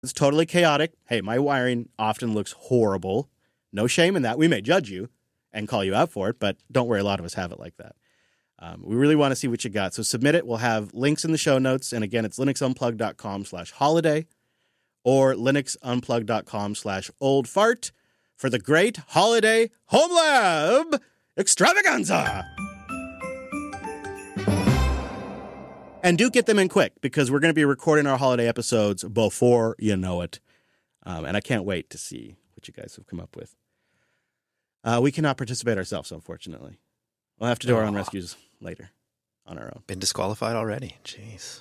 It's totally chaotic. Hey, my wiring often looks horrible. No shame in that. We may judge you and call you out for it, but don't worry, a lot of us have it like that. We really want to see what you got. So submit it. We'll have links in the show notes. And again, it's linuxunplugged.com/holiday or linuxunplugged.com/oldfart for the great holiday home lab extravaganza. And do get them in quick because we're going to be recording our holiday episodes before you know it. And I can't wait to see what you guys have come up with. We cannot participate ourselves, unfortunately. We'll have to do our own rescues later on our own. Been disqualified already. Jeez.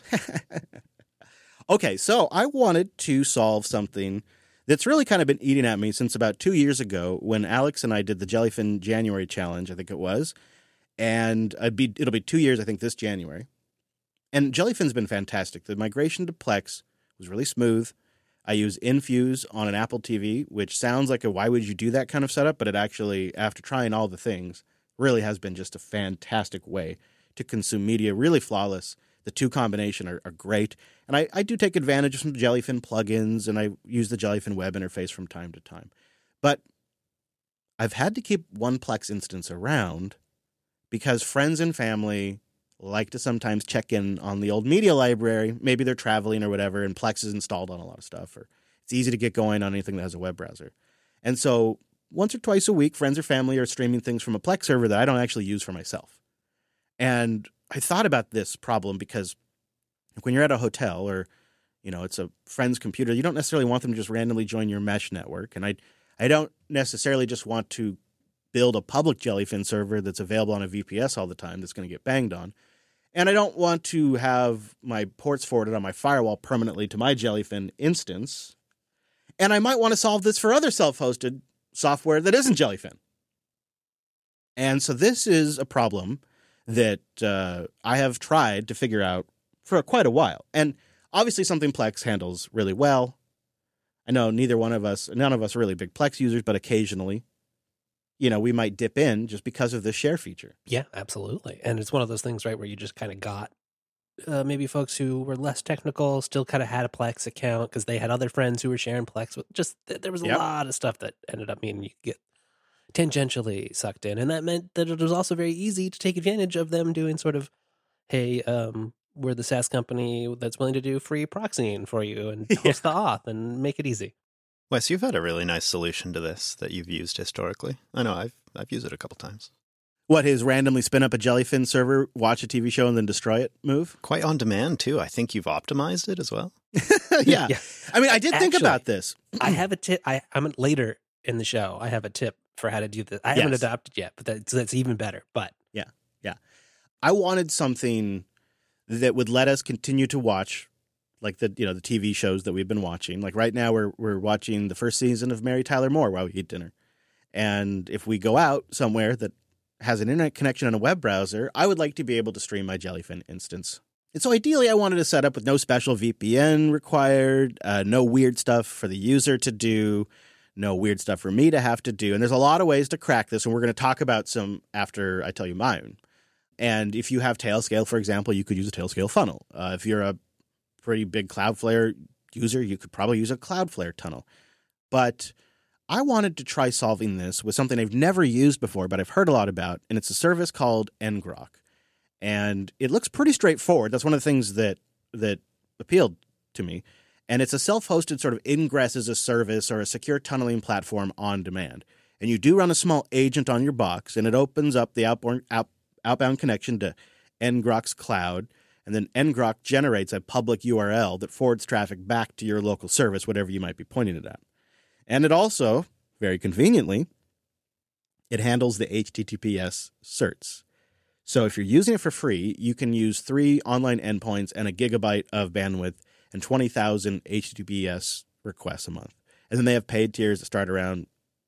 Okay, so I wanted to solve something that's really kind of been eating at me since about 2 years ago when Alex and I did the Jellyfin January challenge, I think it was. And it'll be 2 years, I think, this January. And Jellyfin's been fantastic. The migration to Plex was really smooth. I use Infuse on an Apple TV, which sounds like a why would you do that kind of setup, but it actually, after trying all the things, really has been just a fantastic way to consume media, really flawless. The two combination are great. And I do take advantage of some Jellyfin plugins, and I use the Jellyfin web interface from time to time. But I've had to keep one Plex instance around because friends and family like to sometimes check in on the old media library. Maybe they're traveling or whatever, and Plex is installed on a lot of stuff, or it's easy to get going on anything that has a web browser. And so once or twice a week, friends or family are streaming things from a Plex server that I don't actually use for myself. And I thought about this problem because when you're at a hotel or, it's a friend's computer, you don't necessarily want them to just randomly join your mesh network. And I don't necessarily just want to build a public Jellyfin server that's available on a VPS all the time that's going to get banged on. And I don't want to have my ports forwarded on my firewall permanently to my Jellyfin instance. And I might want to solve this for other self-hosted software that isn't Jellyfin. And so this is a problem that I have tried to figure out for quite a while. And obviously something Plex handles really well. I know none of us are really big Plex users, but occasionally, we might dip in just because of the share feature. Yeah, absolutely. And it's one of those things, right, where you just kind of got maybe folks who were less technical still kind of had a Plex account because they had other friends who were sharing Plex. There was a lot of stuff that ended up meaning you could get tangentially sucked in. And that meant that it was also very easy to take advantage of them doing sort of, hey, we're the SaaS company that's willing to do free proxying for you and host the auth and make it easy. Wes, you've had a really nice solution to this that you've used historically. I know I've used it a couple times. What, his randomly spin up a Jellyfin server, watch a TV show, and then destroy it move? Quite on demand, too. I think you've optimized it as well. Yeah. I mean, I did think about this. I have a tip. I'm later in the show. I have a tip for how to do this. I haven't adopted yet, but that's even better. But yeah. I wanted something that would let us continue to watch like the TV shows that we've been watching. Like right now we're watching the first season of Mary Tyler Moore while we eat dinner. And if we go out somewhere that has an internet connection and a web browser, I would like to be able to stream my Jellyfin instance. And so ideally I wanted a setup with no special VPN required, no weird stuff for the user to do, no weird stuff for me to have to do. And there's a lot of ways to crack this, and we're going to talk about some after I tell you mine. And if you have Tailscale, for example, you could use a Tailscale funnel. If you're a pretty big Cloudflare user, you could probably use a Cloudflare tunnel. But I wanted to try solving this with something I've never used before, but I've heard a lot about, and it's a service called ngrok. And it looks pretty straightforward. That's one of the things that appealed to me. And it's a self-hosted sort of ingress as a service or a secure tunneling platform on demand. And you do run a small agent on your box, and it opens up the outbound connection to ngrok's cloud. And then ngrok generates a public URL that forwards traffic back to your local service, whatever you might be pointing it at. And it also, very conveniently, it handles the HTTPS certs. So if you're using it for free, you can use 3 online endpoints and a gigabyte of bandwidth and 20,000 HTTPS requests a month. And then they have paid tiers that start around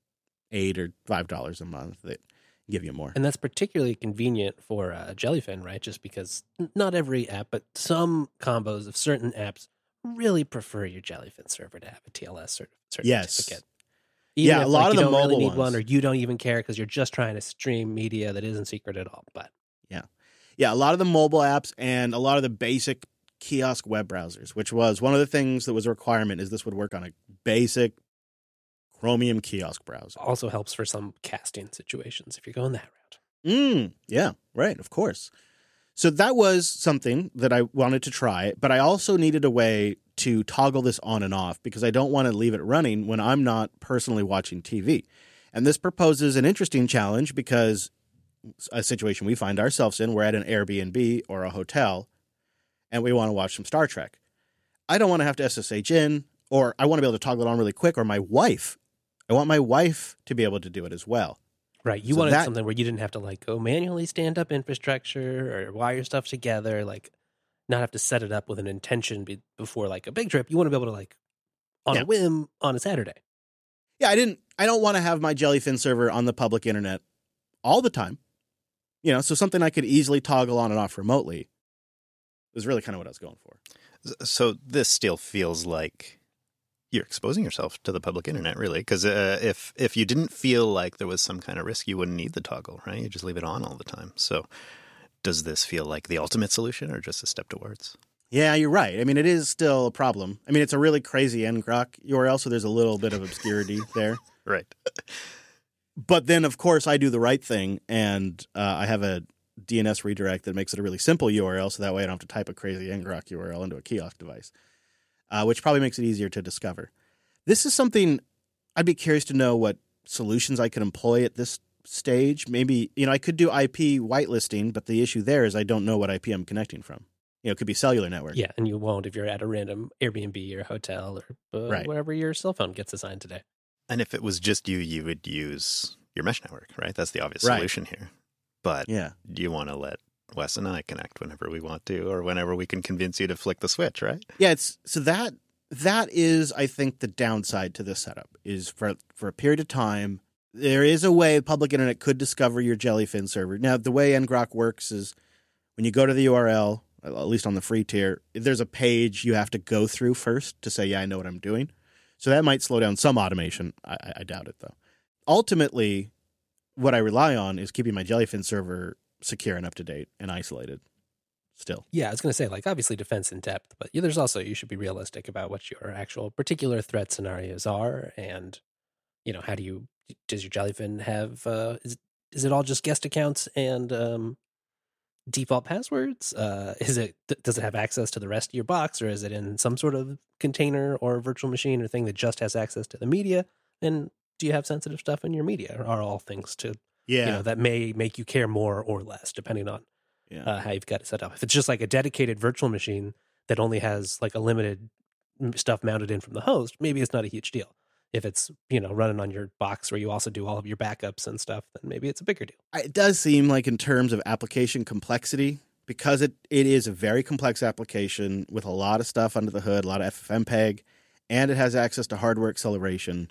$8 or $5 a month that give you more. And that's particularly convenient for Jellyfin, right? Just because not every app, but some combos of certain apps really prefer your Jellyfin server to have a TLS certificate. Even if, a lot of the mobile mobile need ones. one, or you don't even care because you're just trying to stream media that isn't secret at all. But yeah, a lot of the mobile apps and a lot of the basic kiosk web browsers, which was one of the things that was a requirement, is this would work on a basic Chromium kiosk browser. Also helps for some casting situations if you're going that route. Yeah, right, of course. So that was something that I wanted to try, but I also needed a way to toggle this on and off because I don't want to leave it running when I'm not personally watching TV. And this proposes an interesting challenge because a situation we find ourselves in, we're at an Airbnb or a hotel and we want to watch some Star Trek. I don't want to have to SSH in, or I want to be able to toggle it on really quick, or I want my wife to be able to do it as well. Right. You wanted something where you didn't have to like go manually stand up infrastructure or wire stuff together, like not have to set it up with an intention before like a big trip. You want to be able to like on a whim on a Saturday. Yeah, I don't want to have my Jellyfin server on the public internet all the time. You know, so something I could easily toggle on and off remotely is really kind of what I was going for. So this still feels like you're exposing yourself to the public internet, really, because if you didn't feel like there was some kind of risk, you wouldn't need the toggle, right? You just leave it on all the time. So does this feel like the ultimate solution or just a step towards? Yeah, you're right. I mean, it is still a problem. I mean, it's a really crazy ngrok URL, so there's a little bit of obscurity there. Right. But then, of course, I do the right thing, and I have a DNS redirect that makes it a really simple URL, so that way I don't have to type a crazy ngrok URL into a kiosk device, which probably makes it easier to discover. This is something I'd be curious to know what solutions I could employ at this stage. Maybe, I could do IP whitelisting, but the issue there is I don't know what IP I'm connecting from. It could be cellular network. Yeah, and you won't if you're at a random Airbnb or hotel or wherever your cell phone gets assigned today. And if it was just you would use your mesh network, right? That's the obvious solution here. But do you want to let Wes and I connect whenever we want to, or whenever we can convince you to flick the switch, right? Yeah, so that is, I think, the downside to this setup is for a period of time, there is a way public internet could discover your Jellyfin server. Now, the way ngrok works is when you go to the URL, at least on the free tier, there's a page you have to go through first to say, yeah, I know what I'm doing. So that might slow down some automation. I doubt it, though. Ultimately, what I rely on is keeping my Jellyfin server secure and up to date and isolated still. Yeah, I was going to say, like, obviously defense in depth, but there's also, you should be realistic about what your actual particular threat scenarios are. And, does your Jellyfin have, is it all just guest accounts and default passwords? Does it have access to the rest of your box, or is it in some sort of container or virtual machine or thing that just has access to the media? And do you have sensitive stuff in your media? Or are all things that may make you care more or less, depending on how you've got it set up. If it's just like a dedicated virtual machine that only has like a limited stuff mounted in from the host, maybe it's not a huge deal. If it's, running on your box where you also do all of your backups and stuff, then maybe it's a bigger deal. It does seem like in terms of application complexity, because it is a very complex application with a lot of stuff under the hood, a lot of FFmpeg, and it has access to hardware acceleration.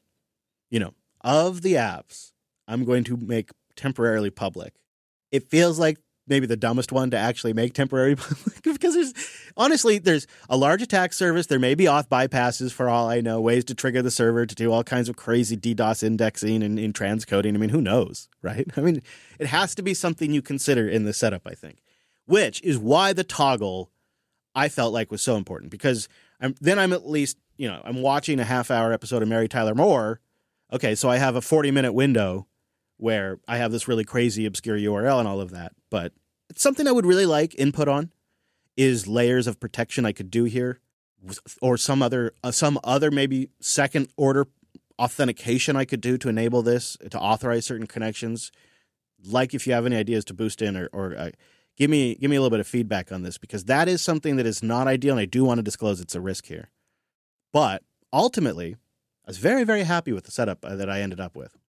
Of the apps I'm going to make temporarily public, it feels like maybe the dumbest one to actually make temporarily public because there's a large attack surface. There may be auth bypasses for all I know, ways to trigger the server to do all kinds of crazy DDoS indexing and transcoding. I mean, who knows, right? I mean, it has to be something you consider in the setup, I think, which is why the toggle I felt like was so important because I'm at least, I'm watching a half-hour episode of Mary Tyler Moore. Okay, so I have a 40-minute window where I have this really crazy obscure URL and all of that. But it's something I would really like input on is layers of protection I could do here, or some other maybe second order authentication I could do to enable this, to authorize certain connections. Like if you have any ideas to boost in or give me a little bit of feedback on this, because that is something that is not ideal, and I do want to disclose it's a risk here. But ultimately, I was very, very happy with the setup that I ended up with.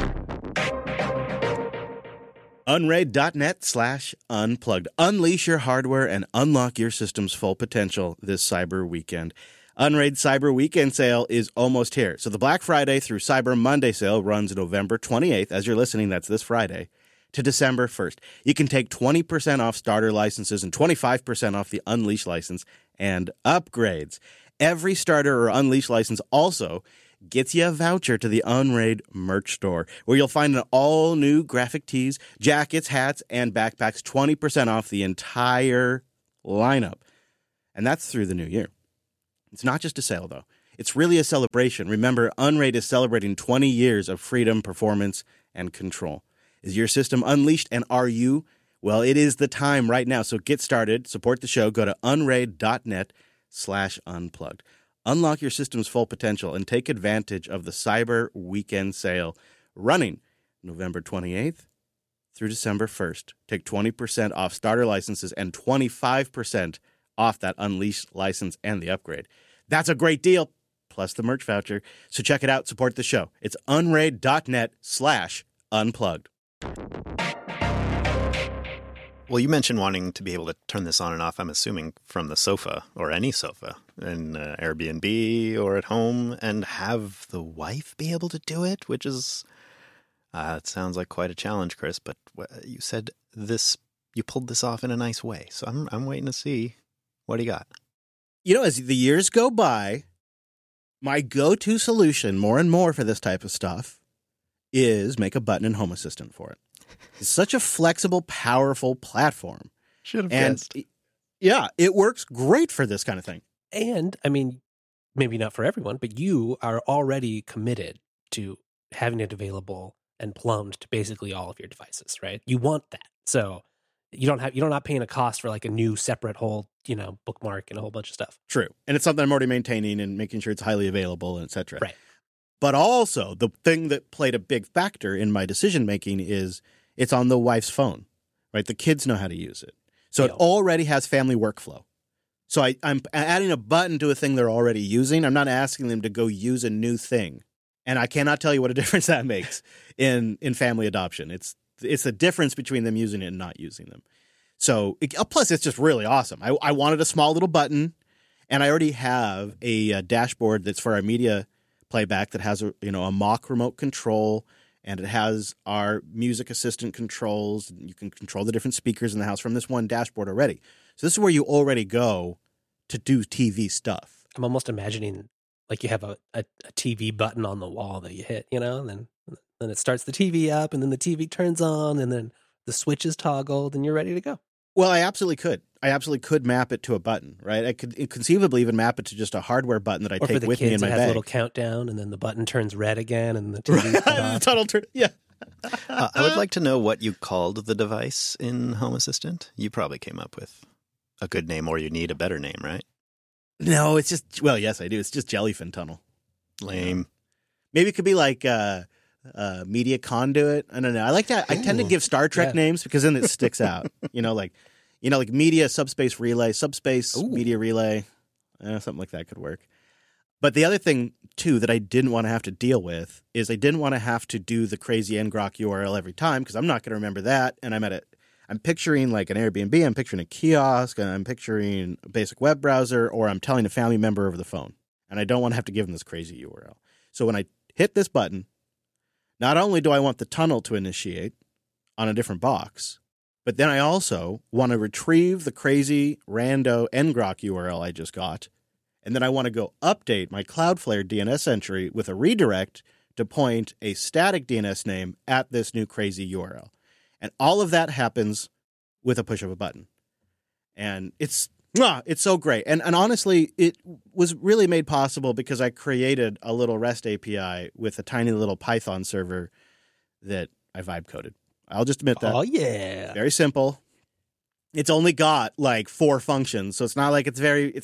Unraid.net/unplugged. Unleash your hardware and unlock your system's full potential this Cyber Weekend. Unraid Cyber Weekend sale is almost here. So the Black Friday through Cyber Monday sale runs November 28th. As you're listening, that's this Friday, to December 1st. You can take 20% off starter licenses and 25% off the Unleash license and upgrades. Every starter or Unleash license also gets you a voucher to the Unraid merch store, where you'll find an all-new graphic tees, jackets, hats, and backpacks, 20% off the entire lineup. And that's through the new year. It's not just a sale, though. It's really a celebration. Remember, Unraid is celebrating 20 years of freedom, performance, and control. Is your system unleashed, and are you? Well, it is the time right now. So get started. Support the show. Go to unraid.net/unplugged. Unlock your system's full potential and take advantage of the Cyber Weekend Sale running November 28th through December 1st. Take 20% off starter licenses and 25% off that Unleashed license and the upgrade. That's a great deal, plus the merch voucher. So check it out. Support the show. It's unraid.net/unplugged. Well, you mentioned wanting to be able to turn this on and off, I'm assuming, from the sofa or any sofa in Airbnb or at home, and have the wife be able to do it, which is, it sounds like quite a challenge, Chris, but you said this, you pulled this off in a nice way. So I'm waiting to see what do you got. You know, as the years go by, my go-to solution more and more for this type of stuff is make a button in Home Assistant for it. It's such a flexible, powerful platform. Should have guessed. Yeah, it works great for this kind of thing. And, I mean, maybe not for everyone, but you are already committed to having it available and plumbed to basically all of your devices, right? You want that. So you're not paying a cost for like a new separate whole, bookmark and a whole bunch of stuff. True. And it's something I'm already maintaining and making sure it's highly available, and et cetera. Right. But also, the thing that played a big factor in my decision-making is it's on the wife's phone, right? The kids know how to use it. So it already has family workflow. So I'm adding a button to a thing they're already using. I'm not asking them to go use a new thing. And I cannot tell you what a difference that makes in family adoption. It's the difference between them using it and not using them. So plus, it's just really awesome. I wanted a small little button, and I already have a dashboard that's for our media playback that has a mock remote control, and it has our music assistant controls. You can control the different speakers in the house from this one dashboard already. So this is where you already go to do TV stuff. I'm almost imagining like you have a TV button on the wall that you hit, and then it starts the TV up, and then the TV turns on, and then the switch is toggled, and you're ready to go. Well, I absolutely could. I absolutely could map it to a button, right? I could conceivably even map it to just a hardware button that I take with me in my bag. Or for the kids, it has a little countdown, and then the button turns red again, and the TV's cut off. Total turn, yeah. I would like to know what you called the device in Home Assistant. You probably came up with a good name, or you need a better name, right? No, it's just, well, yes, I do. It's just Jellyfin Tunnel. Lame. Maybe it could be like Media Conduit. I don't know. I like that. I tend to give Star Trek names because then it sticks out. Like Media Subspace Relay, Subspace Media Relay. Something like that could work. But the other thing, too, that I didn't want to have to deal with is I didn't want to have to do the crazy ngrok URL every time because I'm not going to remember that. And I'm picturing like an Airbnb, I'm picturing a kiosk, and I'm picturing a basic web browser, or I'm telling a family member over the phone. And I don't want to have to give them this crazy URL. So when I hit this button, not only do I want the tunnel to initiate on a different box, but then I also want to retrieve the crazy rando ngrok URL I just got, and then I want to go update my Cloudflare DNS entry with a redirect to point a static DNS name at this new crazy URL. And all of that happens with a push of a button. And it's so great. And honestly, it was really made possible because I created a little REST API with a tiny little Python server that I vibe coded. I'll just admit that. Oh, yeah. Very simple. It's only got like 4 functions. So it's not like it's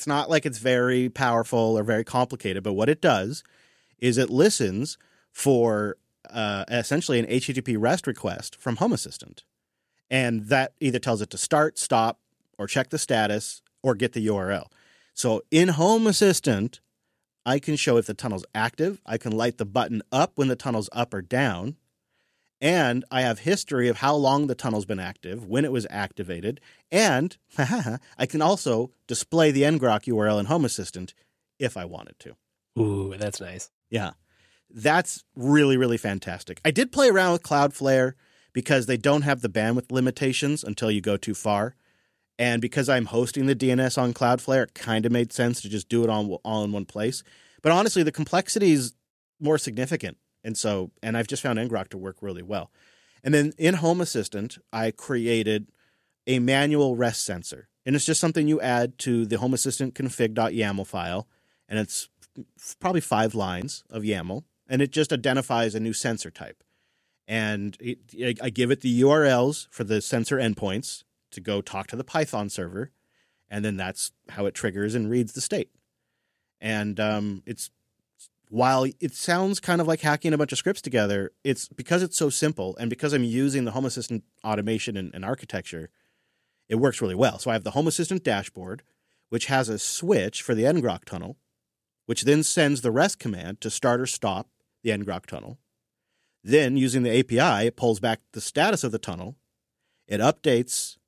very powerful or very complicated. But what it does is it listens for essentially an HTTP REST request from Home Assistant. And that either tells it to start, stop, or check the status, or get the URL. So in Home Assistant, I can show if the tunnel's active. I can light the button up when the tunnel's up or down. And I have history of how long the tunnel's been active, when it was activated. And I can also display the ngrok URL in Home Assistant if I wanted to. Ooh, that's nice. Yeah. That's really, really fantastic. I did play around with Cloudflare because they don't have the bandwidth limitations until you go too far. And because I'm hosting the DNS on Cloudflare, it kind of made sense to just do it all in one place. But honestly, the complexity is more significant. And I've just found ngrok to work really well. And then in Home Assistant, I created a manual REST sensor. And it's just something you add to the Home Assistant config.yaml file. And it's probably 5 lines of YAML. And it just identifies a new sensor type. And I give it the URLs for the sensor endpoints to go talk to the Python server. And then that's how it triggers and reads the state. And while it sounds kind of like hacking a bunch of scripts together, it's because it's so simple and because I'm using the Home Assistant automation and architecture, it works really well. So I have the Home Assistant dashboard, which has a switch for the ngrok tunnel, which then sends the REST command to start or stop the ngrok tunnel. Then, using the API, it pulls back the status of the tunnel. It updates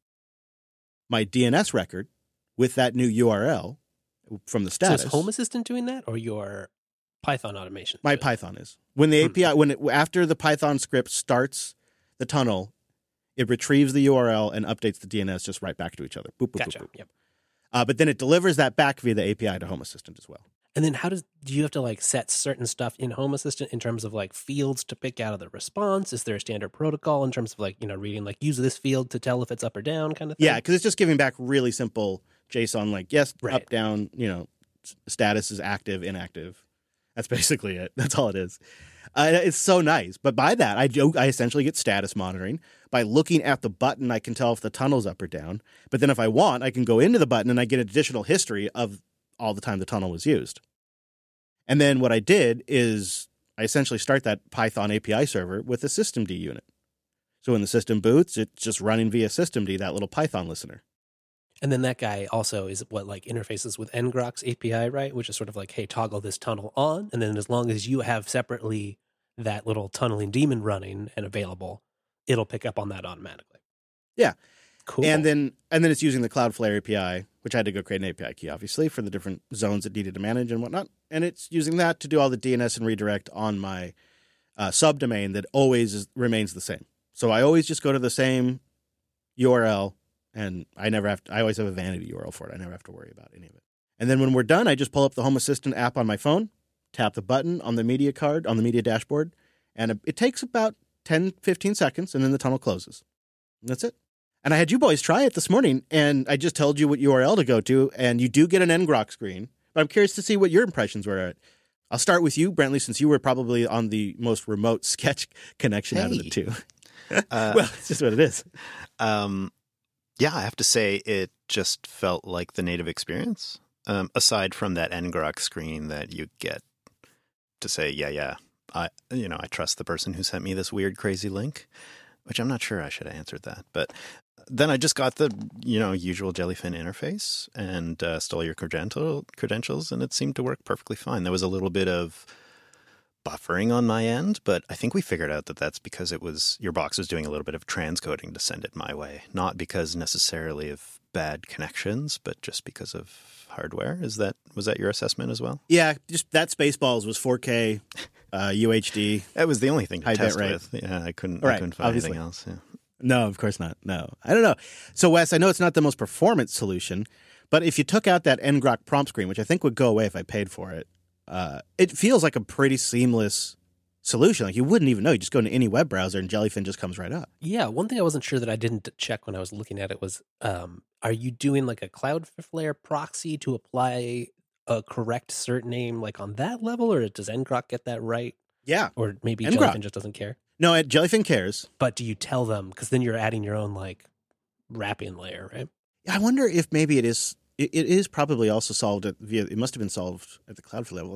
my DNS record with that new URL from the status. So is Home Assistant doing that, or your Python automation? My Python is. When the API, after the Python script starts the tunnel, it retrieves the URL and updates the DNS just right back to each other. Boop, boop, Gotcha. boop, boop. Yep. But then it delivers that back via the API to Home Assistant as well. And then do you have to like set certain stuff in Home Assistant in terms of like fields to pick out of the response? Is there a standard protocol in terms of like, reading like use this field to tell if it's up or down kind of thing? Yeah, because it's just giving back really simple JSON like, yes, Right. up, down, status is active, inactive. That's basically it. That's all it is. It's so nice. But by that, I essentially get status monitoring. By looking at the button, I can tell if the tunnel's up or down. But then if I want, I can go into the button and I get additional history of all the time the tunnel was used. And then what I did is I essentially start that Python API server with a systemd unit. So when the system boots, it's just running via systemd, that little Python listener. And then that guy also is what like interfaces with ngrok's API, right? Which is sort of like, hey, toggle this tunnel on. And then as long as you have separately that little tunneling daemon running and available, it'll pick up on that automatically. Yeah. Cool. And then it's using the Cloudflare API, which I had to go create an API key, obviously, for the different zones it needed to manage and whatnot. And it's using that to do all the DNS and redirect on my subdomain that always remains the same. So I always just go to the same URL, and I always have a vanity URL for it. I never have to worry about any of it. And then when we're done, I just pull up the Home Assistant app on my phone, tap the button on the media card, on the media dashboard, and it takes about 10, 15 seconds, and then the tunnel closes. And that's it. And I had you boys try it this morning, and I just told you what URL to go to, and you do get an ngrok screen. But I'm curious to see what your impressions were. I'll start with you, Brentley, since you were probably on the most remote sketch connection out of the two. Well, it's just what it is. Yeah, I have to say it just felt like the native experience. Aside from that ngrok screen that you get to say, I trust the person who sent me this weird, crazy link, which I'm not sure I should have answered that. But then I just got the, usual Jellyfin interface and stole your credentials, and it seemed to work perfectly fine. There was a little bit of buffering on my end, but I think we figured out that that's because your box was doing a little bit of transcoding to send it my way, not because necessarily of bad connections, but just because of hardware. Was that your assessment as well? Yeah, just that Spaceballs was 4K UHD. That was the only thing to high test bit rate. with. Yeah, I couldn't find obviously. anything else. Yeah. No, of course not. No, I don't know. So, Wes, I know it's not the most performant solution, but if you took out that ngrok prompt screen, which I think would go away if I paid for it, it feels like a pretty seamless solution. Like you wouldn't even know. You just go into any web browser and Jellyfin just comes right up. Yeah, one thing I wasn't sure that I didn't check when I was looking at it was, are you doing like a Cloudflare proxy to apply a correct cert name like on that level, or does ngrok get that right? Yeah. Or maybe ngrok. Jellyfin just doesn't care? No, Jellyfin cares. But do you tell them? Because then you're adding your own like wrapping layer, right? I wonder if maybe it is. It is probably also solved it must have been solved at the Cloudflare level.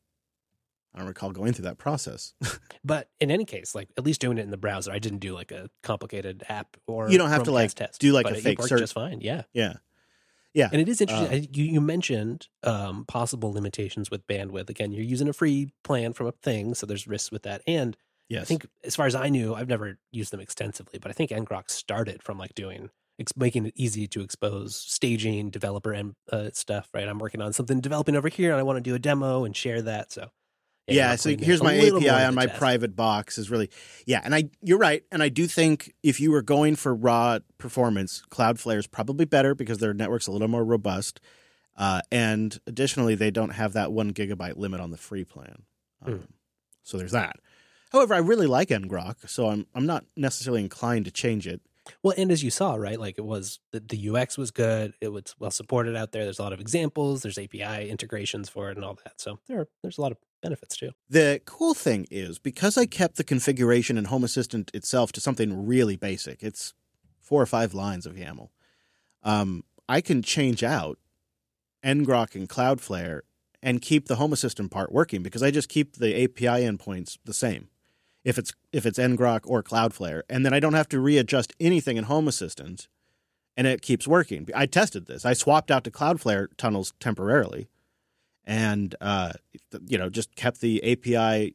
I don't recall going through that process. But in any case, like at least doing it in the browser, I didn't do like a complicated app or you don't have to Chromecast like test, do like but a fake it worked cert. just fine. Yeah. Yeah. And it is interesting. You mentioned possible limitations with bandwidth. Again, you're using a free plan from a thing, so there's risks with that. And Yes. I think, as far as I knew, I've never used them extensively, but I think ngrok started from like making it easy to expose staging, developer and stuff. Right? I'm working on something developing over here, and I want to do a demo and share that. So so here's my API on my private box is really, and you're right. And I do think if you were going for raw performance, Cloudflare is probably better because their network's a little more robust. And additionally, they don't have that 1 gigabyte limit on the free plan. So there's that. However, I really like ngrok, so I'm not necessarily inclined to change it. Well, and as you saw, right, like it was the UX was good. It was well supported out there. There's a lot of examples. There's API integrations for it and all that. So there's a lot of benefits too. The cool thing is, because I kept the configuration in Home Assistant itself to something really basic, it's 4 or 5 lines of YAML, I can change out ngrok and Cloudflare and keep the Home Assistant part working because I just keep the API endpoints the same. If it's ngrok or Cloudflare, and then I don't have to readjust anything in Home Assistant, and it keeps working. I tested this. I swapped out to Cloudflare tunnels temporarily, and just kept the API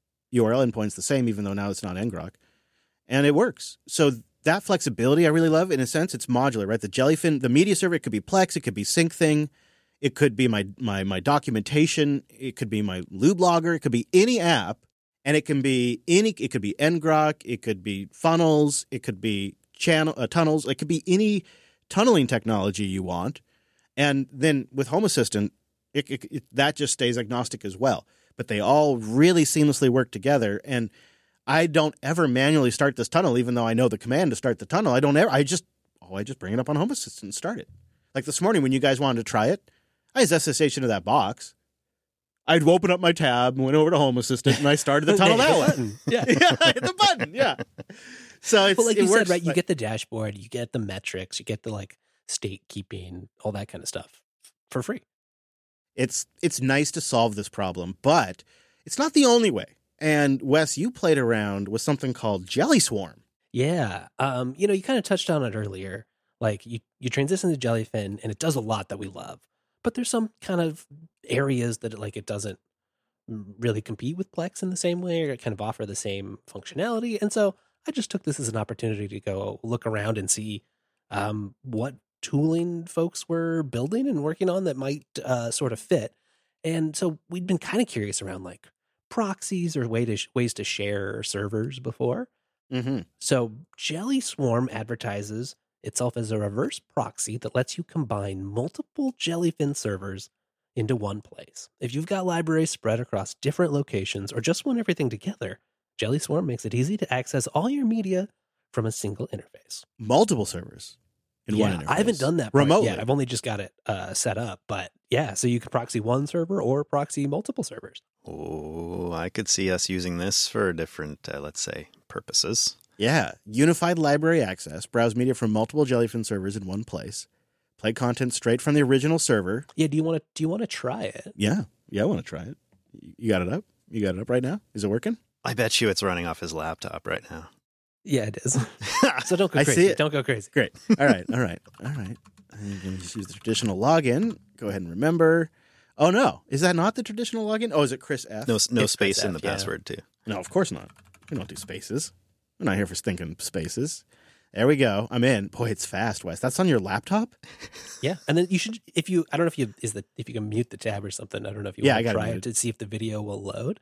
URL endpoints the same, even though now it's not ngrok, and it works. So that flexibility I really love. In a sense, it's modular, right? The Jellyfin, the media server, it could be Plex, it could be SyncThing, it could be my documentation, it could be my Lube Logger, it could be any app. And it could be ngrok, it could be funnels, it could be tunnels, it could be any tunneling technology you want. And then with Home Assistant, that just stays agnostic as well. But they all really seamlessly work together. And I don't ever manually start this tunnel, even though I know the command to start the tunnel. I just bring it up on Home Assistant and start it. Like this morning when you guys wanted to try it, I just SSH into that box. I'd open up my tab, went over to Home Assistant, and I started the tunnel that way. Yeah. Yeah, hit the button. Yeah. So it's like it you works, said, right? You like, get the dashboard, you get the metrics, you get the like state keeping, all that kind of stuff for free. it's nice to solve this problem, but it's not the only way. And Wes, you played around with something called Jelly Swarm. Yeah. You kind of touched on it earlier. Like you transition to Jellyfin, and it does a lot that we love. But there's some kind of areas that it doesn't really compete with Plex in the same way, or kind of offer the same functionality. And so I just took this as an opportunity to go look around and see what tooling folks were building and working on that might sort of fit. And so we'd been kind of curious around like proxies or ways to share servers before. Mm-hmm. So Jelly Swarm advertises itself as a reverse proxy that lets you combine multiple Jellyfin servers into one place. If you've got libraries spread across different locations or just want everything together, Jelly Swarm makes it easy to access all your media from a single interface. Multiple servers in one interface. I haven't done that part remotely. yet. I've only just got it set up. But yeah, so you can proxy one server or proxy multiple servers. Oh, I could see us using this for different, let's say, purposes. Yeah. Unified library access. Browse media from multiple Jellyfin servers in one place. Play content straight from the original server. Yeah, do you want to try it? Yeah. Yeah, I want to try it. You got it up? You got it up right now? Is it working? I bet you it's running off his laptop right now. Yeah, it is. So don't go I crazy. see it. Don't go crazy. Great. All right. I'm going to just use the traditional login. Go ahead and remember. Oh, no. Is that not the traditional login? Oh, is it Chris F? No It's space Chris in F, the yeah. password, too. No, of course not. We don't do spaces. We're not here for stinking spaces. There we go. I'm in. Boy, it's fast, Wes. That's on your laptop? Yeah, and then you should, if you can mute the tab or something. I don't know if you Yeah, want I to got it try it muted. to see if the video will load.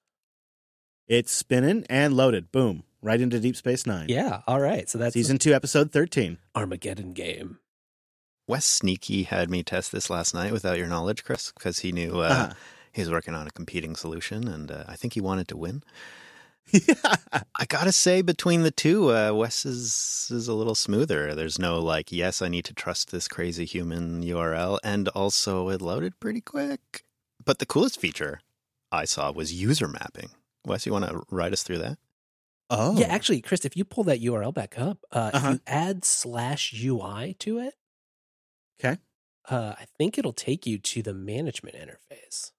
It's spinning and loaded. Boom. Right into Deep Space Nine. Yeah, all right. So that's Season 2, Episode 13. Armageddon game. Wes Sneaky had me test this last night without your knowledge, Chris, because he knew he was working on a competing solution, and I think he wanted to win. I gotta say, between the two, Wes is a little smoother. There's no like, yes, I need to trust this crazy human URL, and also it loaded pretty quick. But the coolest feature I saw was user mapping. Wes, you want to ride us through that? Oh. Yeah, actually, Chris, if you pull that URL back up, if Uh-huh. you add /UI to it, Okay. I think it'll take you to the management interface.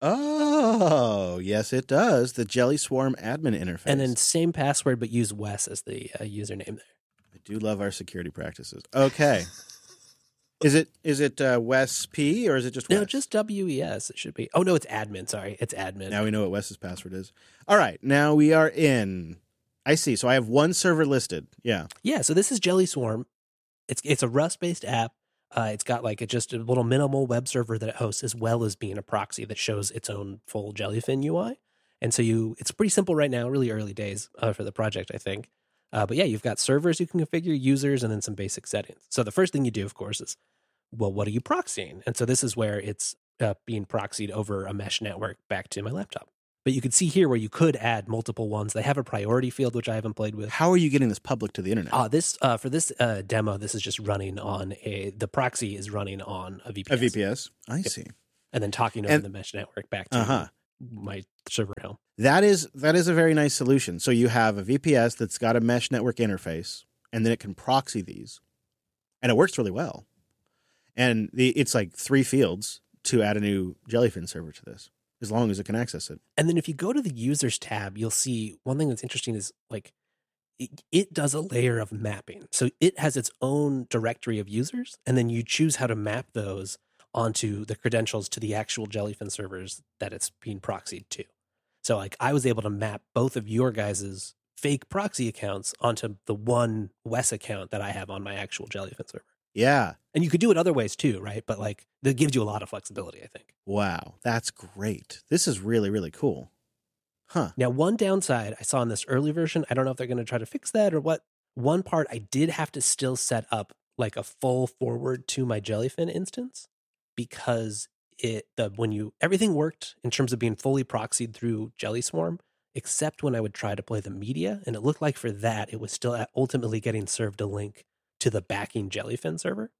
Oh, yes, it does. The Jelly Swarm admin interface. And then same password, but use Wes as the username there. I do love our security practices. Okay. Is it Wes P or is it just Wes? No, just WES. It should be. Oh, no, it's admin. Sorry. It's admin. Now we know what Wes's password is. All right. Now we are in. I see. So I have one server listed. Yeah. Yeah, so this is Jelly Swarm. It's a Rust-based app. It's got just a little minimal web server that it hosts, as well as being a proxy that shows its own full Jellyfin UI. And so it's pretty simple right now, really early days for the project, I think. But yeah, you've got servers you can configure, users, and then some basic settings. So the first thing you do, of course, is, well, what are you proxying? And so this is where it's being proxied over a mesh network back to my laptop. But you could see here where you could add multiple ones. They have a priority field, which I haven't played with. How are you getting this public to the internet? For this demo, this is just running on the proxy is running on a VPS. A VPS? I see. And then talking over the mesh network back to my server at home. That is a very nice solution. So you have a VPS that's got a mesh network interface, and then it can proxy these. And it works really well. And it's like 3 fields to add a new Jellyfin server to this, as long as it can access it. And then if you go to the users tab, you'll see one thing that's interesting is like it does a layer of mapping. So it has its own directory of users, and then you choose how to map those onto the credentials to the actual Jellyfin servers that it's being proxied to. So like I was able to map both of your guys' fake proxy accounts onto the one Wes account that I have on my actual Jellyfin server. Yeah. And you could do it other ways too, right? But like that gives you a lot of flexibility, I think. Wow. That's great. This is really, really cool. Huh. Now, one downside I saw in this early version, I don't know if they're going to try to fix that or what. One part I did have to still set up like a full forward to my Jellyfin instance because everything worked in terms of being fully proxied through JellySwarm, except when I would try to play the media. And it looked like for that, it was still ultimately getting served a link to the backing Jellyfin server.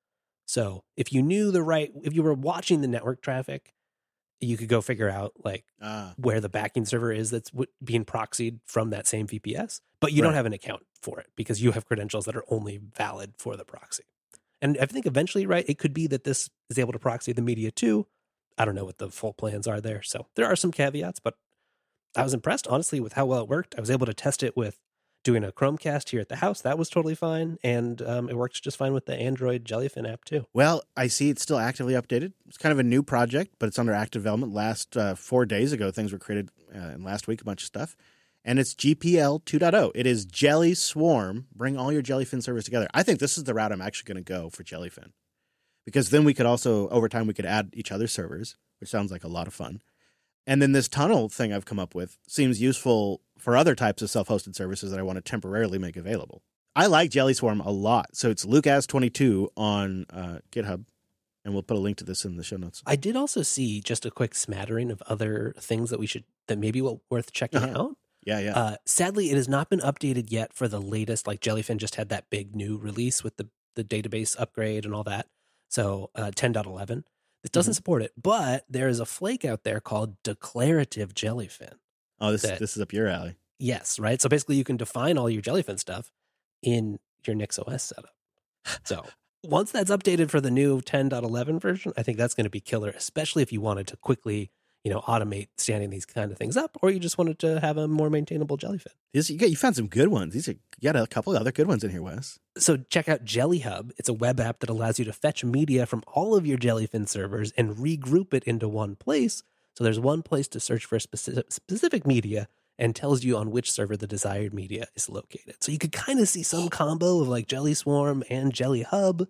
So if you were watching the network traffic, you could go figure out like where the backing server is that's being proxied from that same VPS, but you don't have an account for it because you have credentials that are only valid for the proxy. And I think eventually, right, it could be that this is able to proxy the media too. I don't know what the full plans are there. So there are some caveats, but I was impressed, honestly, with how well it worked. I was able to test it with doing a Chromecast here at the house. That was totally fine. And it works just fine with the Android Jellyfin app too. Well, I see it's still actively updated. It's kind of a new project, but it's under active development. Last 4 days ago, things were created, and last week, a bunch of stuff. And it's GPL 2.0. It is JellySwarm. Bring all your Jellyfin servers together. I think this is the route I'm actually going to go for Jellyfin. Because then we could also, over time, we could add each other's servers, which sounds like a lot of fun. And then this tunnel thing I've come up with seems useful for other types of self-hosted services that I want to temporarily make available. I like JellySwarm a lot. So it's Lucas22 on GitHub. And we'll put a link to this in the show notes. I did also see just a quick smattering of other things that maybe worth checking out. Yeah. Sadly, it has not been updated yet for the latest. Like Jellyfin just had that big new release with the database upgrade and all that. So 10.11. It doesn't support it, but there is a flake out there called declarative Jellyfin. Oh, this is up your alley. Yes, right? So basically you can define all your Jellyfin stuff in your NixOS setup. So once that's updated for the new 10.11 version, I think that's going to be killer, especially if you wanted to quickly, automate standing these kind of things up, or you just wanted to have a more maintainable Jellyfin. You found some good ones. You got a couple of other good ones in here, Wes. So check out JellyHub. It's a web app that allows you to fetch media from all of your Jellyfin servers and regroup it into one place. So there's one place to search for specific media and tells you on which server the desired media is located. So you could kind of see some combo of like JellySwarm and JellyHub.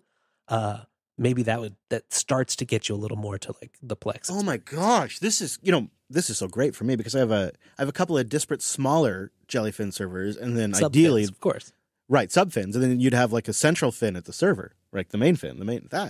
Maybe that starts to get you a little more to like the Plex. Oh my gosh, this is so great for me because I have a couple of disparate smaller Jellyfin servers, and then ideally, of course, right, subfins, and then you'd have like a central fin at the server, like the main fin,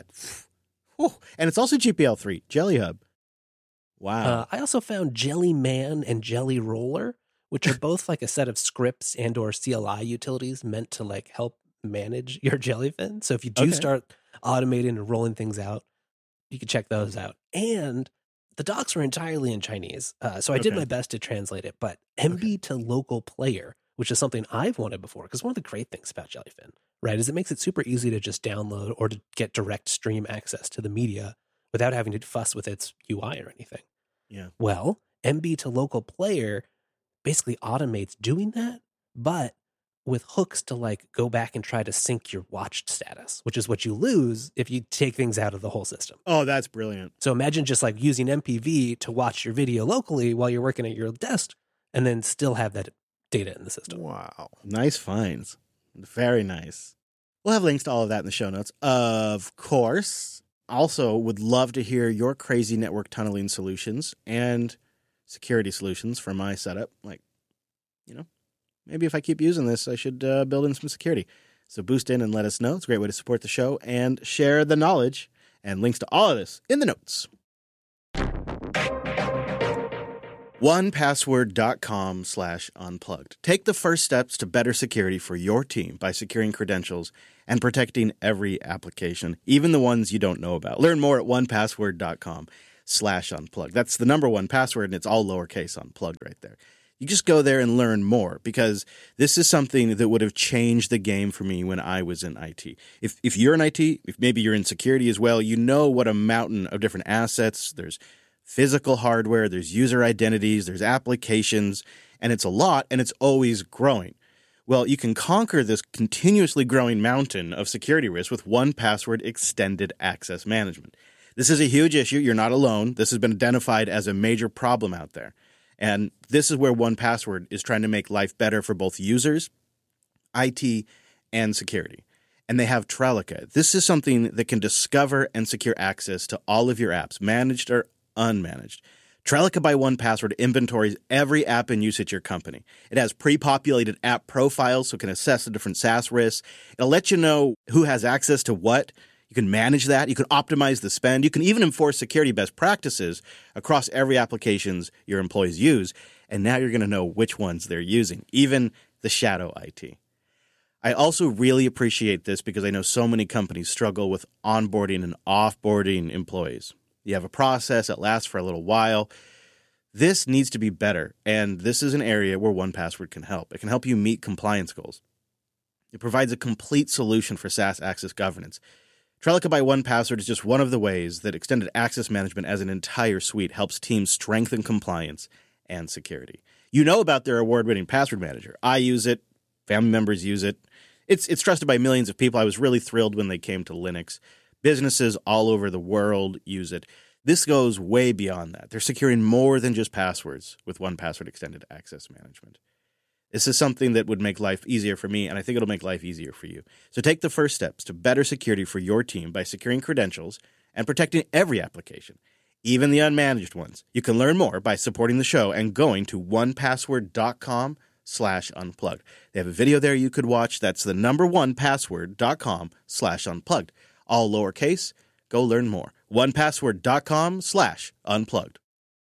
and it's also GPL3 JellyHub. Wow. I also found Jellyman and JellyRoller, which are both like a set of scripts and or CLI utilities meant to like help manage your Jellyfin. So if you do start automating and rolling things out, you can check those out. And the docs were entirely in Chinese. So I did my best to translate it, but MB to local player, which is something I've wanted before. Because one of the great things about Jellyfin, right, is it makes it super easy to just download or to get direct stream access to the media without having to fuss with its UI or anything. Yeah. Well, MB to local player basically automates doing that, but with hooks to like go back and try to sync your watched status, which is what you lose if you take things out of the whole system. Oh, that's brilliant. So imagine just like using MPV to watch your video locally while you're working at your desk and then still have that data in the system. Wow. Nice finds. Very nice. We'll have links to all of that in the show notes. Of course. Also would love to hear your crazy network tunneling solutions and security solutions for my setup. Like, maybe if I keep using this, I should build in some security. So boost in and let us know. It's a great way to support the show and share the knowledge. And links to all of this in the notes. 1password.com/unplugged. Take the first steps to better security for your team by securing credentials and protecting every application, even the ones you don't know about. Learn more at 1password.com/unplugged. That's the number 1Password, and it's all lowercase unplugged right there. You just go there and learn more, because this is something that would have changed the game for me when I was in IT. If you're in IT, if maybe you're in security as well, you know what a mountain of different assets. There's physical hardware, there's user identities, there's applications, and it's a lot, and it's always growing. Well, you can conquer this continuously growing mountain of security risks with 1Password Extended Access Management. This is a huge issue. You're not alone. This has been identified as a major problem out there. And this is where 1Password is trying to make life better for both users, IT, and security. And they have Trellica. This is something that can discover and secure access to all of your apps, managed or unmanaged. Trellica by 1Password inventories every app in use at your company. It has pre-populated app profiles so it can assess the different SaaS risks. It'll let you know who has access to what. You can manage that. You can optimize the spend. You can even enforce security best practices across every applications your employees use. And now you're going to know which ones they're using, even the shadow IT. I also really appreciate this because I know so many companies struggle with onboarding and offboarding employees. You have a process that lasts for a little while. This needs to be better, and this is an area where 1Password can help. It can help you meet compliance goals. It provides a complete solution for SaaS access governance. Trellica by 1Password is just one of the ways that extended access management as an entire suite helps teams strengthen compliance and security. You know about their award-winning password manager. I use it. Family members use it. It's trusted by millions of people. I was really thrilled when they came to Linux. Businesses all over the world use it. This goes way beyond that. They're securing more than just passwords with 1Password Extended Access Management. This is something that would make life easier for me, and I think it'll make life easier for you. So take the first steps to better security for your team by securing credentials and protecting every application, even the unmanaged ones. You can learn more by supporting the show and going to 1password.com/unplugged. They have a video there you could watch. That's the number 1password.com/unplugged. All lowercase. Go learn more. 1password.com/unplugged.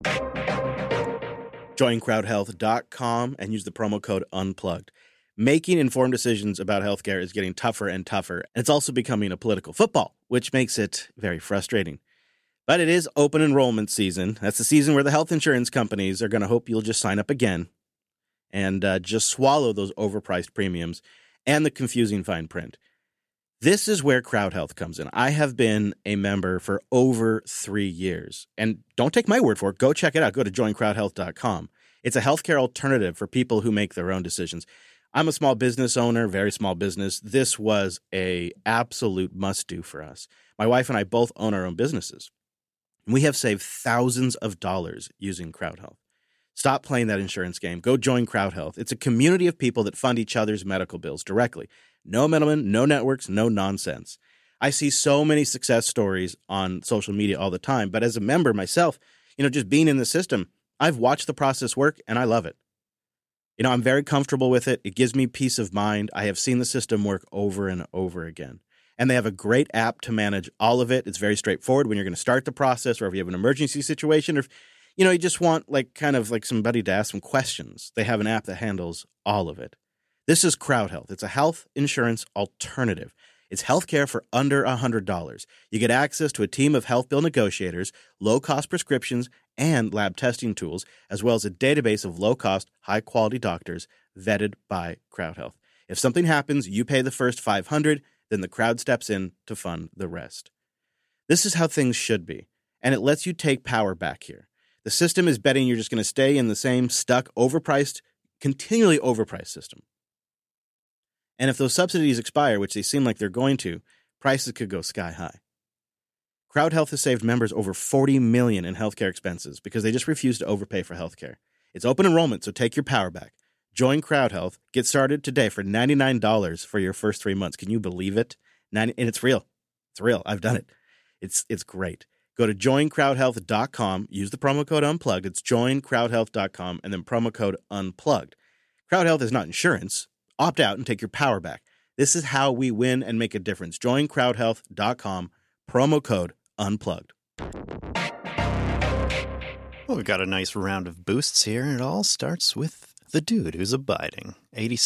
Join crowdhealth.com and use the promo code UNPLUGGED. Making informed decisions about healthcare is getting tougher and tougher, and it's also becoming a political football, which makes it very frustrating. But it is open enrollment season. That's the season where the health insurance companies are going to hope you'll just sign up again and just swallow those overpriced premiums and the confusing fine print. This is where CrowdHealth comes in. I have been a member for over 3 years. And don't take my word for it. Go check it out. Go to joincrowdhealth.com. It's a healthcare alternative for people who make their own decisions. I'm a small business owner, very small business. This was a absolute must-do for us. My wife and I both own our own businesses. We have saved thousands of dollars using CrowdHealth. Stop playing that insurance game. Go join CrowdHealth. It's a community of people that fund each other's medical bills directly. No middlemen, no networks, no nonsense. I see so many success stories on social media all the time, but as a member myself, just being in the system, I've watched the process work and I love it. I'm very comfortable with it. It gives me peace of mind. I have seen the system work over and over again. And they have a great app to manage all of it. It's very straightforward when you're going to start the process, or if you have an emergency situation, or if you just want somebody to ask some questions. They have an app that handles all of it. This is CrowdHealth. It's a health insurance alternative. It's healthcare for under $100. You get access to a team of health bill negotiators, low-cost prescriptions, and lab testing tools, as well as a database of low-cost, high-quality doctors vetted by CrowdHealth. If something happens, you pay the first $500, then the crowd steps in to fund the rest. This is how things should be, and it lets you take power back here. The system is betting you're just going to stay in the same stuck, overpriced, continually overpriced system. And if those subsidies expire, which they seem like they're going to, prices could go sky high. CrowdHealth has saved members over $40 million in healthcare expenses because they just refuse to overpay for healthcare. It's open enrollment, so take your power back. Join CrowdHealth. Get started today for $99 for your first 3 months. Can you believe it? And it's real. It's real. I've done it. It's great. Go to joincrowdhealth.com. Use the promo code UNPLUGGED. It's joincrowdhealth.com and then promo code UNPLUGGED. CrowdHealth is not insurance. Opt out and take your power back. This is how we win and make a difference. Join crowdhealth.com, promo code UNPLUGGED. Well, we've got a nice round of boosts here, and it all starts with the dude who's abiding.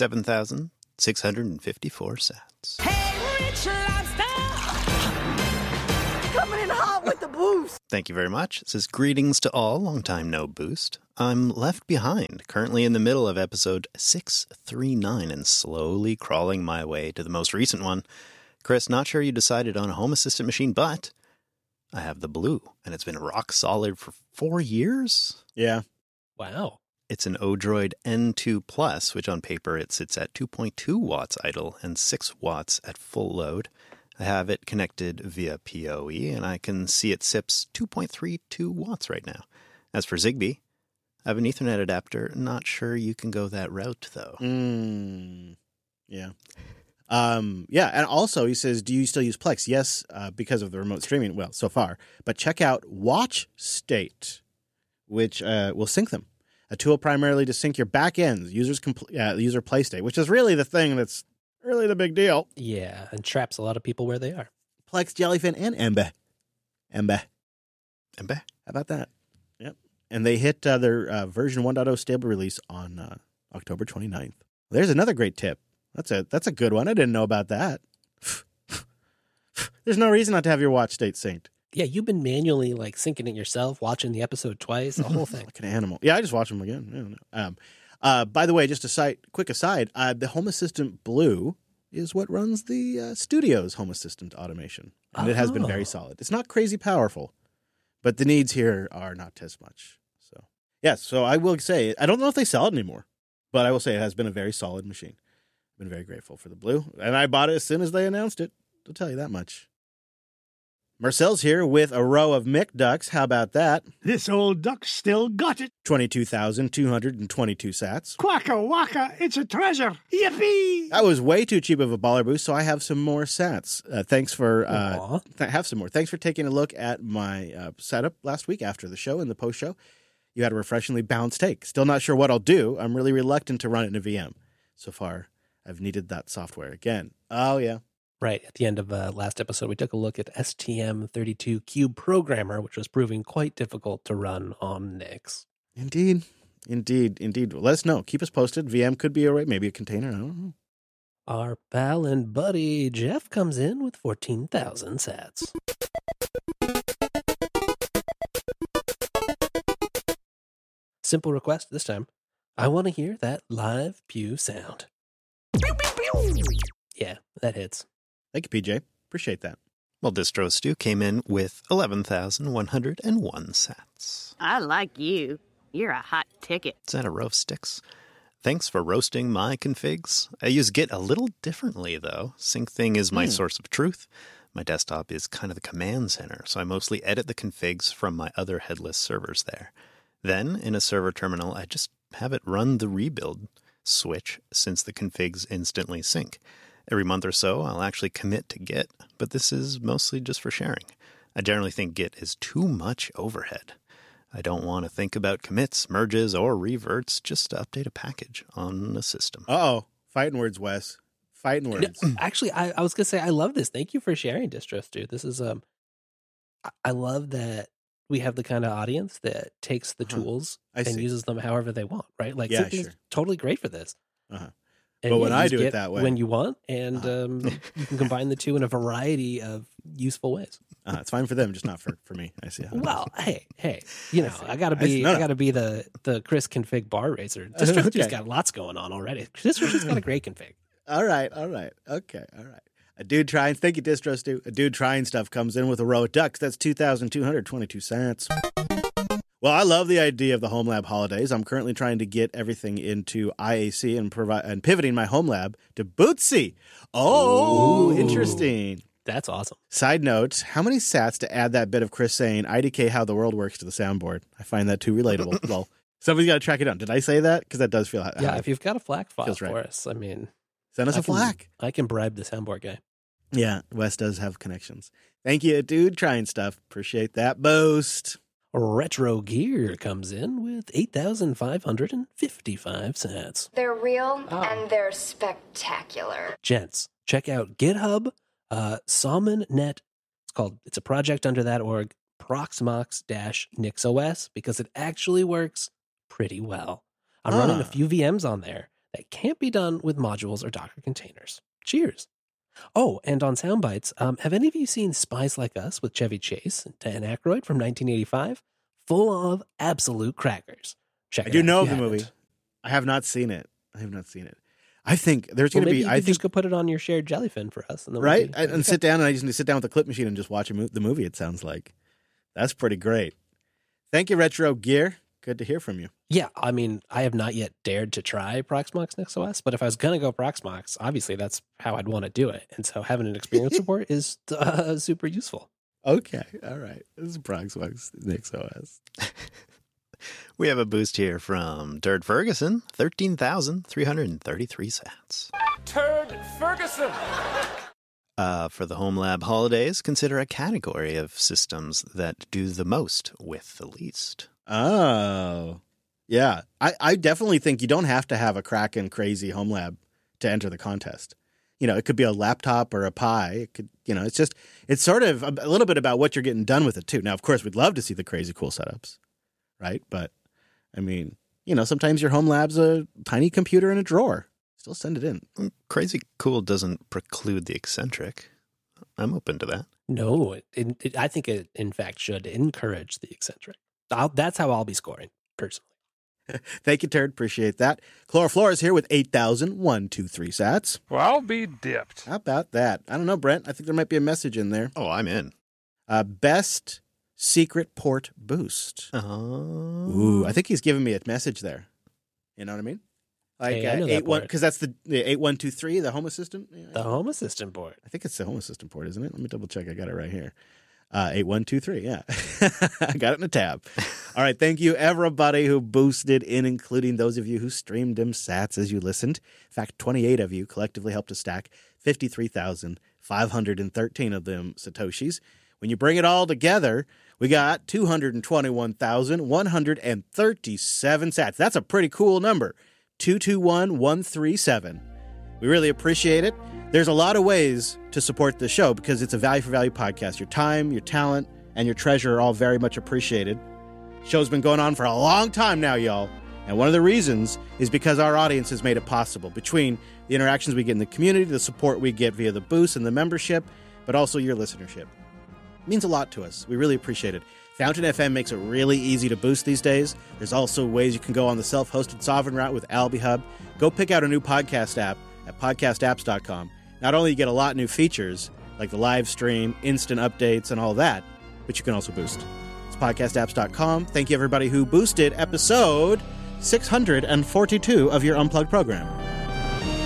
87,654 sats. Hey, Rich Lobster! Coming in hot with the boost! Thank you very much. It says, greetings to all, long time no boost. I'm left behind, currently in the middle of episode 639 and slowly crawling my way to the most recent one. Chris, not sure you decided on a Home Assistant machine, but I have the blue, and it's been rock solid for 4 years. Yeah. Wow. It's an Odroid N2 Plus, which on paper it sits at 2.2 watts idle and 6 watts at full load. I have it connected via PoE, and I can see it sips 2.32 watts right now. As for Zigbee, I have an Ethernet adapter. Not sure you can go that route, though. Yeah. Yeah, and also he says, do you still use Plex? Yes, because of the remote streaming, well, so far. But check out Watch State, which will sync them. A tool primarily to sync your back ends, user play state, which is really the thing that's really the big deal. Yeah, and traps a lot of people where they are. Plex, Jellyfin, and Embe. Embe? How about that? Yep. And they hit their version 1.0 stable release on October 29th. There's another great tip. That's a good one. I didn't know about that. There's no reason not to have your watch state synced. Yeah, you've been manually like syncing it yourself, watching the episode twice, the whole thing. Like an animal. Yeah, I just watch them again. I don't know. By the way, just a quick aside, the Home Assistant Blue is what runs the studio's Home Assistant automation. And it has been very solid. It's not crazy powerful, but the needs here are not as much. So, yes, so I will say, I don't know if they sell it anymore, but I will say it has been a very solid machine. I've been very grateful for the Blue, and I bought it as soon as they announced it. I'll tell you that much. Marcel's here with a row of Mick ducks. How about that? This old duck still got it. 22,222 sats. Quacka wacka, it's a treasure. Yippee! That was way too cheap of a baller boost, so I have some more sats. Thanks for have some more. Thanks for taking a look at my setup last week after the show and the post show. You had a refreshingly balanced take. Still not sure what I'll do. I'm really reluctant to run it in a VM. So far, I've needed that software again. Oh yeah. Right. At the end of last episode, we took a look at STM32 Cube Programmer, which was proving quite difficult to run on NICs. Indeed. Well, let us know. Keep us posted. VM could be a way, maybe a container. I don't know. Our pal and buddy Jeff comes in with 14,000 sats. Simple request this time. I want to hear that live pew sound. Yeah, that hits. Thank you, PJ. Appreciate that. Well, Distro Stew came in with 11,101 sats. I like you. You're a hot ticket. Is that a row of sticks? Thanks for roasting my configs. I use Git a little differently, though. SyncThing is my source of truth. My desktop is kind of the command center, so I mostly edit the configs from my other headless servers there. Then, in a server terminal, I just have it run the rebuild switch since the configs instantly sync. Every month or so, I'll actually commit to Git, but this is mostly just for sharing. I generally think Git is too much overhead. I don't want to think about commits, merges, or reverts, just to update a package on the system. Uh-oh. Fighting words, Wes. Fighting words. Actually, I was going to say, I love this. Thank you for sharing, Distro Stew. This is, I love that we have the kind of audience that takes the tools and uses them however they want, right? Like, yeah, it's totally great for this. But when I do it that way, when you want, and you can combine the two in a variety of useful ways. It's fine for them, just not for me. I see. Well, hey, you know, I gotta be the Chris config bar racer. Distro Stew's got lots going on already. Distro Stew's got a great config. All right, okay, all right. A dude trying, thank you, Distro Stew. A dude trying stuff comes in with a row of ducks. That's 2,222 sats. Well, I love the idea of the Home Lab holidays. I'm currently trying to get everything into IAC and pivoting my Home Lab to Bootsy. Oh, interesting. That's awesome. Side note, how many sats to add that bit of Chris saying IDK how the world works to the soundboard? I find that too relatable. Well, somebody's got to track it down. Did I say that? Because that does feel if you've got a FLAC file feels right. for us, I mean, send us a FLAC. I can bribe the soundboard guy. Yeah, Wes does have connections. Thank you, dude. Trying stuff. Appreciate that boost. Retro Gear comes in with 8,555 sats. They're real and they're spectacular. Gents, check out GitHub, SalmonNet. It's a project under that org. Proxmox-NixOS because it actually works pretty well. I'm running a few VMs on there that can't be done with modules or Docker containers. Cheers. Oh, and on Soundbites, have any of you seen Spies Like Us with Chevy Chase and Dan Aykroyd from 1985? Full of absolute crackers. Check it out. I do know if the you movie. haven't. I have not seen it. I think there's going to Maybe be. you could just go put it on your shared Jellyfin for us. And then Right? And sit down, and I just need to sit down with the clip machine and just watch the movie, it sounds like. That's pretty great. Thank you, Retro Gear. Good to hear from you. Yeah, I mean, I have not yet dared to try Proxmox NixOS, but if I was going to go Proxmox, obviously that's how I'd want to do it. And so having an experience report is super useful. Okay. All right. This is Proxmox NixOS. We have a boost here from Turd Ferguson, 13,333 sats. Turd Ferguson! For the Home Lab holidays, consider a category of systems that do the most with the least. Oh. Yeah. I definitely think you don't have to have a cracking crazy home lab to enter the contest. You know, it could be a laptop or a Pi. It could, it's sort of a little bit about what you're getting done with it too. Now, of course, we'd love to see the crazy cool setups, right? But I mean, sometimes your home lab's a tiny computer in a drawer. Still send it in. Crazy cool doesn't preclude the eccentric. I'm open to that. No, I think it, in fact, should encourage the eccentric. That's how I'll be scoring, personally. Thank you, Turd. Appreciate that. Chloroflora is here with 8,123 sats. Well, I'll be dipped. How about that? I don't know, Brent. I think there might be a message in there. Oh, I'm in. Best secret port boost. Ooh, I think he's giving me a message there. You know what I mean? Like Hey, I know that board. because that's the 8123, the Home Assistant. The Home Assistant board. I think it's the Home Assistant port, isn't it? Let me double check. I got it right here. 8123. Yeah, I got it in a tab. All right, thank you everybody who boosted in, including those of you who streamed them sats as you listened. In fact, 28 of you collectively helped us stack 53,513 of them satoshis. When you bring it all together, we got 221,137 sats. That's a pretty cool number. 221137. We really appreciate it. There's a lot of ways to support the show because it's a value for value podcast. Your time, your talent, and your treasure are all very much appreciated. Show's been going on for a long time now, y'all. And one of the reasons is because our audience has made it possible. Between the interactions we get in the community, the support we get via the boost and the membership, but also your listenership. It means a lot to us. We really appreciate it. Fountain FM makes it really easy to boost these days. There's also ways you can go on the self-hosted sovereign route with Alby Hub. Go pick out a new podcast app at podcastapps.com. Not only you get a lot of new features, like the live stream, instant updates, and all that, but you can also boost. It's podcastapps.com. Thank you, everybody who boosted episode 642 of your Unplugged program.